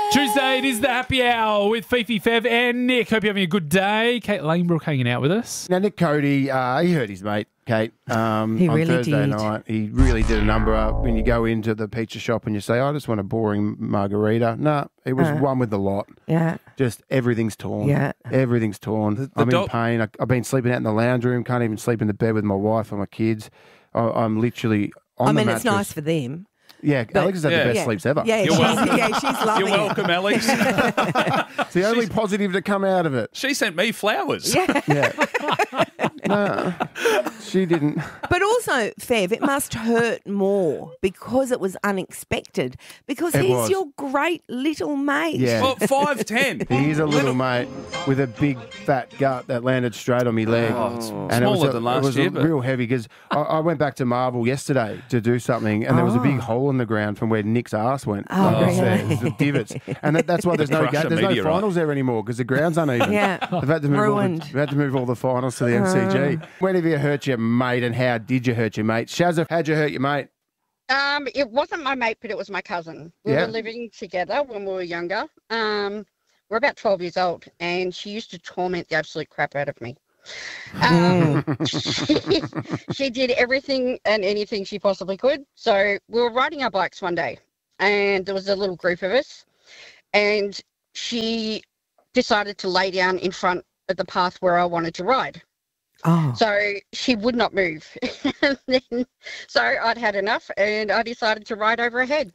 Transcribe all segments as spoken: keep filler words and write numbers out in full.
Tuesday, it is the happy hour with Fifi, Fev and Nick. Hope you're having a good day. Kate Lanebrook hanging out with us. Now, Nick Cody, uh, he hurt his mate, Kate, um, He on really Thursday did. night. He really did a number up. When you go into the pizza shop and you say, I just want a boring margarita. No, it was Uh. one with the lot. Yeah. Just everything's torn. Yeah. Everything's torn. the I'm doc- in pain. I, I've been sleeping out in the lounge room. Can't even sleep in the bed with my wife and my kids. I, I'm literally on I the mean, mattress. it's nice for them. Yeah, Alex has had Yeah. the best Yeah. sleeps ever. Yeah, You're she's, welcome. yeah, she's loving You're welcome, Alex. It's the only positive to come out of it. She sent me flowers. it. Yeah. Yeah. No, she didn't. But also, Fev, it must hurt more because it was unexpected. Because It he's was. your great little mate. Yeah. Well, five ten. He is a little mate with a big fat gut that landed straight on my leg. Oh, it's and it smaller was a, than last it was year, a but- real heavy because I, I went back to Marvel yesterday to do something and there was a big hole in the ground from where Nick's ass went. Oh, Like I said, really? it was the divots. And that, that's why there's no Crush ga- a there's no meteorite. finals there anymore because the ground's uneven. Yeah. They've had to move all the, Ruined. they've had to move all the finals to the M C G. When have you hurt your mate and how did you hurt your mate? Shazza, how'd you hurt your mate? Um, it wasn't my mate, but it was my cousin. We Yeah. were living together when we were younger. Um, we're about twelve years old, and she used to torment the absolute crap out of me. Um, she, she did everything and anything she possibly could. So we were riding our bikes one day, and there was a little group of us, and she decided to lay down in front of the path where I wanted to ride. Oh. So she would not move. And then, so I'd had enough and I decided to ride over her head.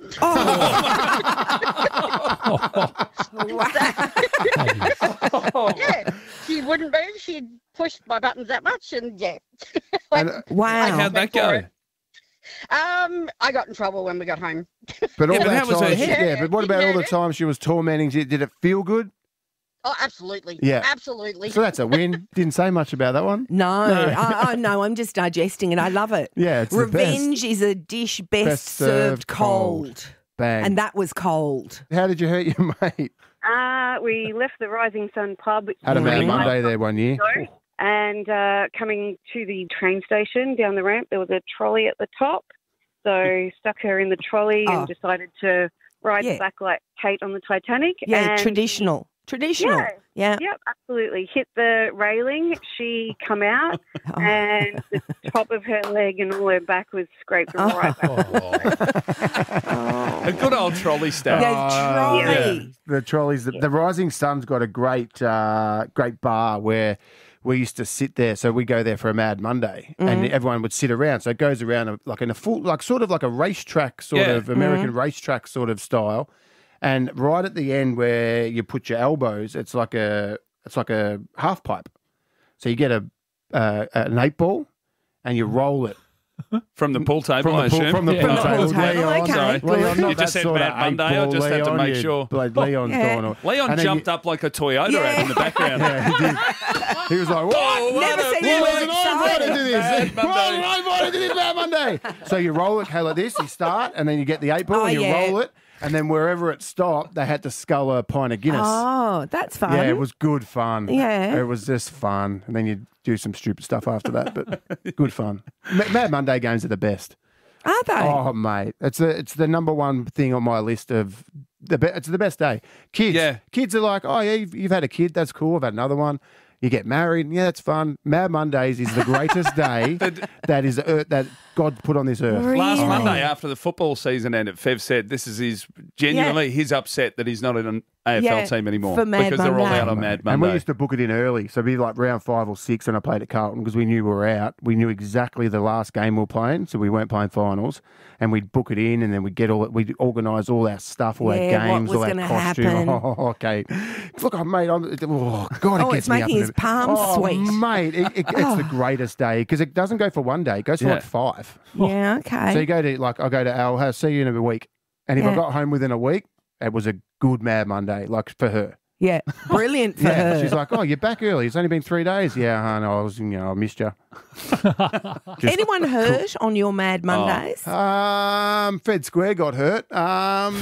Yeah, she wouldn't move. She'd pushed my buttons that much and yeah. And, Wow. How'd that go? Um, I got in trouble when we got home. but all Yeah, but that how was her time, head? yeah, but what about all the Yeah. time she was tormenting you? Did it feel good? Oh, absolutely. Yeah. Absolutely. So that's a win. Didn't say much about that one. No, I, I, no, I'm just digesting it. I love it. Yeah, it's Revenge the is a dish best, Best served served cold. best. Bang. And that was cold. How did you hurt your mate? Uh, we left the Rising Sun pub Had a Yeah. Mad Really? Monday there one year. and uh, coming to the train station down the ramp, there was a trolley at the top. So stuck her in the trolley Oh. and decided to ride Yeah. back like Kate on the Titanic. Yeah, and traditional. Traditional. Yeah. Yeah. Yep, absolutely. Hit the railing. She come out, Oh. and the top of her leg and all her back was scraped Oh. right back. A good old trolley stuff. Yeah, trolley. Yeah. The trolleys. The, the Rising Sun's got a great, uh, great bar where we used to sit there. So we go there for a Mad Monday, and everyone would sit around. So it goes around a, like in a full, like sort of like a racetrack, sort Yeah. of American racetrack sort of style. And right at the end where you put your elbows, it's like a, it's like a half pipe. So you get a, uh, an eight ball, and you roll it. From the pool table, From I the pool, assume. from the Yeah. pool From the pool table. table, Leon, okay. Sorry. Good. Leon, not You just that said sort Mad of Monday, I eight-ball just had to Leon, make you- sure. Like Leon's Yeah. going on. Leon And then jumped up like a Toyota Yeah. ad in the background. You, yeah, he did. He was like, what? Oh, Never what a- seen you Well, so wasn't I invited to this? Mad Well, Monday. wasn't I invited to this Mad Monday? So you roll it, okay, like this, you start, and then you get the eight ball, Oh, and you yeah. roll it, and then wherever it stopped, they had to scull a pint of Guinness. Oh, that's fun. Yeah, it was good fun. Yeah. It was just fun. And then you do some stupid stuff after that, but good fun. Ma- Mad Monday games are the best. Are they? Oh, mate. It's the, it's the number one thing on my list of the be- it's the best day. Kids. Yeah. Kids are like, oh, yeah, you've, you've had a kid. That's cool. I've had another one. You get married. Yeah, that's fun. Mad Mondays is the greatest day that is uh, that God put on this earth. Really? Last Monday after the football season ended, Fev said this is his genuinely his upset that he's not in an A F L Yeah, team anymore for Mad because they're all Monday. out on Mad And we Monday. used to book it in early. So it'd be like round five or six when I played at Carlton because we knew we were out. We knew exactly the last game we were playing, so we weren't playing finals. And we'd book it in and then we'd get all we'd organise all our stuff, all Yeah, our what games, was all our gonna costume. happen. Oh, okay. Look, oh, mate, I'm, oh, God, it Oh, gets it's me making up his in a- palms oh, sweat. Mate, it, it, it's the greatest day because it doesn't go for one day. It goes for Yeah. like five. Yeah, okay. So you go to, like, I go to Al, "Hey, see you in a week. And if I Yeah. got home within a week, it was a good Mad Monday, like for her. yeah, brilliant for Yeah, her. she's like, "Oh, you're back early. It's only been three days." Yeah, I know. I was, you know, I missed you. Anyone hurt on your Mad Mondays? Um, Fed Square got hurt. Um,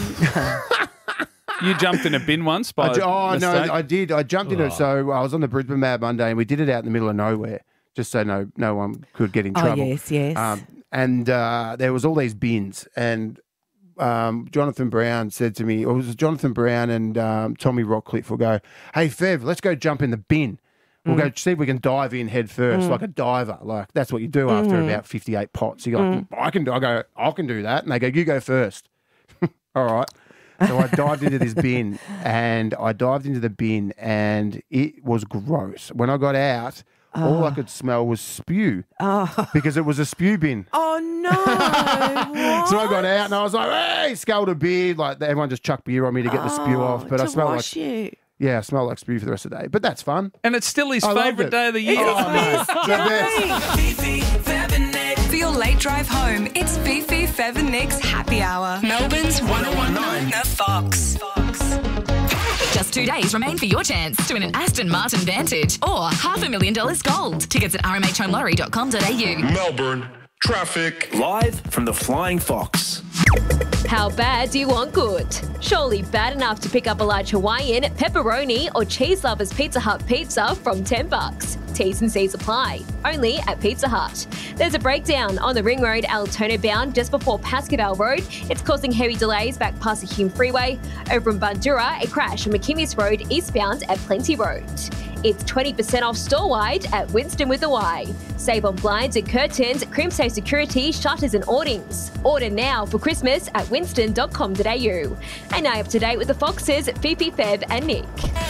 You jumped in a bin once by I, ju- oh no, mistake? I did. I jumped into it. So I was on the Brisbane Mad Monday, and we did it out in the middle of nowhere, just so no no one could get in Oh, trouble. yes, yes. Um, and uh, there was all these bins, and um, Jonathan Brown said to me, or it was Jonathan Brown and um, Tommy Rockcliffe will go, hey, Fev, let's go jump in the bin. We'll mm. go see if we can dive in head first, mm. like a diver. Like, that's what you do after mm. about fifty-eight pots. You go, mm. I can do I go, I can do that. And they go, you go first. All right. So I dived into this bin and I dived into the bin and it was gross. When I got out, oh. all I could smell was spew oh. because it was a spew bin. Oh, no. So I got out and I was like, hey, sculled a beer. Like, everyone just chucked beer on me to get the spew oh, off. But to I smelled wash like... you. Yeah, I smell like spew for the rest of the day. But that's fun. And it's still his I loved favourite it. day of the year. Oh, mate, the best. For your late drive home, it's Fifi, Fev and Nick's Happy Hour. Melbourne's one oh one nine, The Fox. Just two days remain for your chance to win an Aston Martin Vantage or half a million dollars gold. Tickets at r m h home lottery dot com dot a u. Melbourne traffic. Live from the Flying Fox. How bad do you want good? Surely bad enough to pick up a large Hawaiian, pepperoni or cheese lovers Pizza Hut pizza from ten bucks. T's and C's apply. Only at Pizza Hut. There's a breakdown on the Ring Road Altona bound just before Pascoe Road. It's causing heavy delays back past the Hume Freeway. Over in Bundoora, a crash on McKimmies Road eastbound at Plenty Road. It's twenty percent off store-wide at Winston with a Y. Save on blinds and curtains, Crimsafe Security, shutters and awnings. Order now for Christmas at winston dot com dot a u. And now up to date with the Foxes, Fifi, Fev and Nick.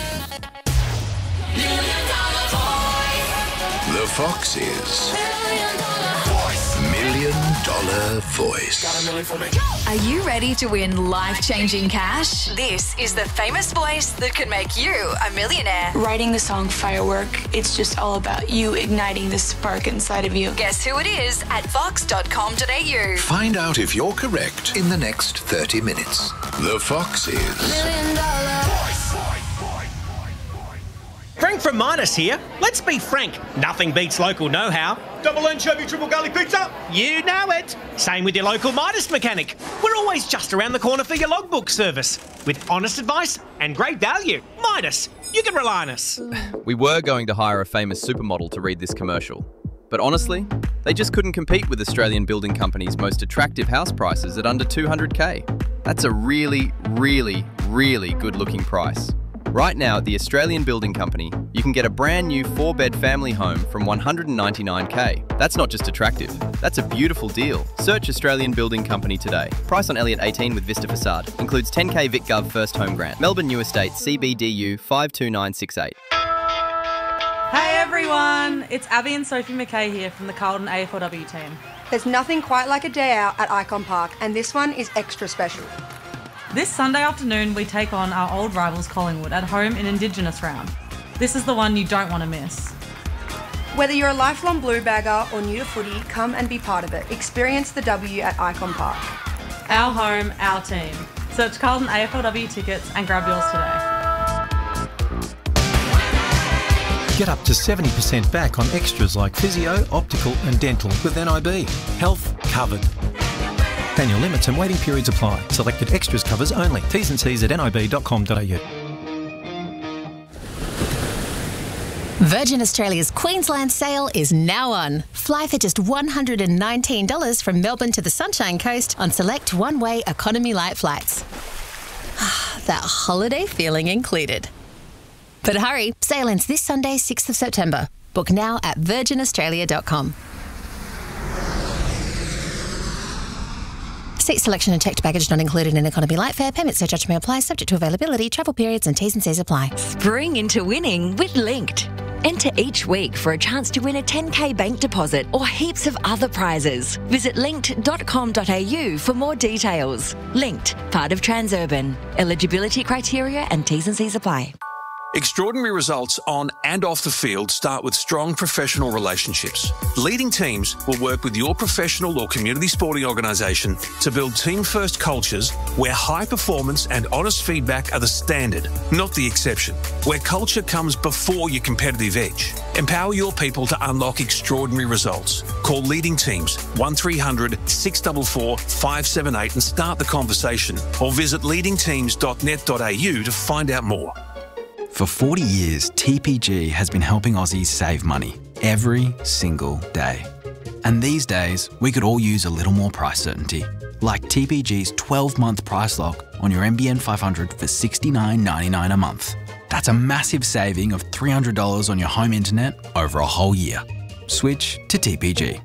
The Foxes. Million Dollar Voice. Are you ready to win life-changing cash? This is the famous voice that could make you a millionaire. Writing the song Firework, it's just all about you igniting the spark inside of you. Guess who it is at vox dot com dot a u. Find out if you're correct in the next thirty minutes. The Foxes. Million Dollar Voice. Frank from Midas here. Let's be frank, nothing beats local know-how. Double anchovy, triple garlic pizza. You know it. Same with your local Midas mechanic. We're always just around the corner for your logbook service. With honest advice and great value. Midas, you can rely on us. We were going to hire a famous supermodel to read this commercial. But honestly, they just couldn't compete with Australian building companies' most attractive house prices at under two hundred K. That's a really, really, really good-looking price. Right now at the Australian Building Company, you can get a brand new four-bed family home from one hundred ninety-nine K. That's not just attractive, that's a beautiful deal. Search Australian Building Company today. Price on Elliott eighteen with Vista Facade. Includes ten K VicGov First Home Grant. Melbourne New Estate C B D U five two nine six eight. Hey everyone, it's Abby and Sophie McKay here from the Carlton A F L W team. There's nothing quite like a day out at Icon Park, and this one is extra special. This Sunday afternoon, we take on our old rivals Collingwood at home in Indigenous round. This is the one you don't want to miss. Whether you're a lifelong blue bagger or new to footy, come and be part of it. Experience the W at Icon Park. Our home, our team. Search Carlton A F L W tickets and grab yours today. Get up to seventy percent back on extras like physio, optical and dental with N I B. Health covered. Annual limits and waiting periods apply. Selected extras covers only. T's and C's at n i b dot com dot a u. Virgin Australia's Queensland sale is now on. Fly for just one hundred nineteen dollars from Melbourne to the Sunshine Coast on select one-way economy light flights. That holiday feeling included. But hurry, sale ends this Sunday, sixth of September. Book now at virgin australia dot com. Seat selection and checked baggage not included in economy light fare. Payment surcharge may apply, subject to availability, travel periods and T's and C's apply. Spring into winning with Linked. Enter each week for a chance to win a ten K bank deposit or heaps of other prizes. Visit linked dot com dot a u for more details. Linked, part of Transurban. Eligibility criteria and T's and C's apply. Extraordinary results on and off the field start with strong professional relationships. Leading teams will work with your professional or community sporting organisation to build team-first cultures where high performance and honest feedback are the standard, not the exception. Where culture comes before your competitive edge. Empower your people to unlock extraordinary results. Call Leading Teams one three hundred, six four four, five seven eight and start the conversation, or visit leading teams dot net dot a u to find out more. For forty years, T P G has been helping Aussies save money every single day. And these days, we could all use a little more price certainty. like T P G's twelve-month price lock on your N B N five hundred for sixty-nine ninety-nine a month. That's a massive saving of three hundred dollars on your home internet over a whole year. Switch to T P G.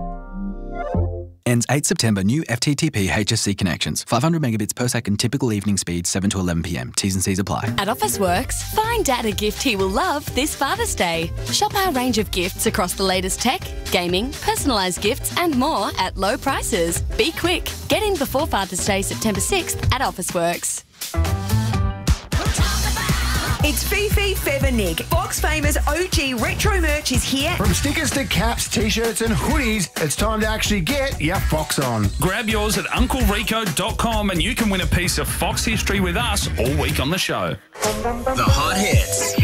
Ends eighth September. New F T T P H S C connections. five hundred megabits per second. Typical evening speed seven to eleven p m. T's and C's apply. At Officeworks, find Dad a gift he will love this Father's Day. Shop our range of gifts across the latest tech, gaming, personalised gifts and more at low prices. Be quick. Get in before Father's Day, September sixth at Officeworks. It's Fifi, Fev and Nick. Fox Famous O G retro merch is here. From stickers to caps, t-shirts and hoodies, it's time to actually get your Fox on. Grab yours at uncle rico dot com and you can win a piece of Fox history with us all week on the show. The hot hits.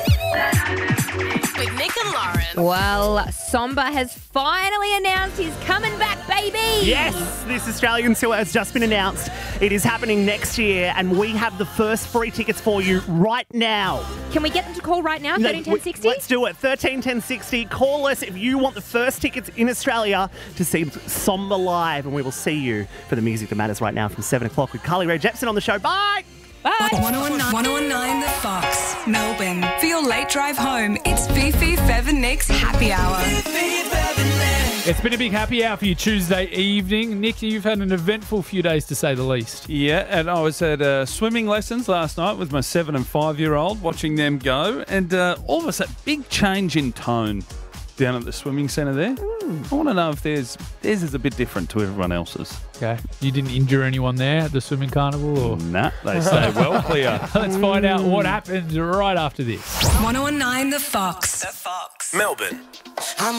With Nick and Lauren. Well, Somba has finally announced he's coming back, baby. Yes, this Australian tour has just been announced. It is happening next year, and we have the first free tickets for you right now. Can we get them to call right now, No, thirteen ten sixty? Let's do it, thirteen ten sixty. Call us if you want the first tickets in Australia to see Somba live, and we will see you for the music that matters right now from seven o'clock with Carly Rae Jepsen on the show. Bye! Bye! one oh one nine The Fox, Melbourne. For your late drive home, it's Fifi, Fev and Nick's Happy Hour. It's been a big happy hour for you Tuesday evening. Nick, you've had an eventful few days to say the least. Yeah, and I was at uh, swimming lessons last night with my seven and five-year-old, watching them go, and uh, all of a sudden, big change in tone down at the swimming centre there. Mm. I want to know if theirs, theirs is a bit different to everyone else's. Okay. You didn't injure anyone there at the swimming carnival? Or? Nah, they stay well clear. Let's find out what happens right after this. one oh nine The Fox. Melbourne.